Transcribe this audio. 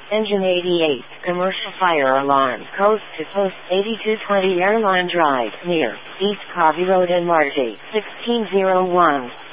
Engine 88, commercial fire alarm, coast to coast 8220 Airline Drive, near East Covey Road in Marty, 1601.